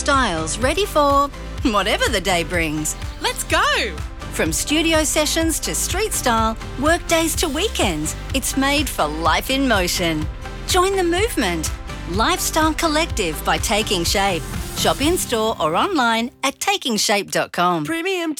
styles ready for whatever the day brings. Let's go! From studio sessions to street style, work days to weekends, it's made for life in motion. Join the movement. Lifestyle Collective by Taking Shape. Shop in-store or online at takingshape.com. Premium